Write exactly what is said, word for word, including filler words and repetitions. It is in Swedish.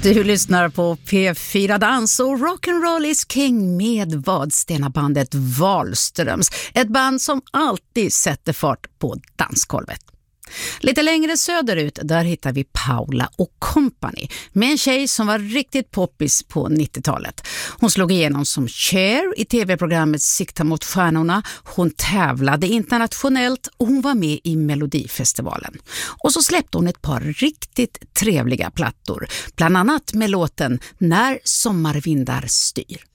Du lyssnar på P fyra Dans och Rock'n'Roll is King med Vadstena-bandet Wahlströms. Ett band som alltid sätter fart på dansgolvet. Lite längre söderut, där hittar vi Paula och Company med en tjej som var riktigt poppis på nittiotalet. Hon slog igenom som Cher i tv-programmet Sikta mot stjärnorna. Hon tävlade internationellt och hon var med i Melodifestivalen. Och så släppte hon ett par riktigt trevliga plattor, bland annat med låten När sommarvindar styr.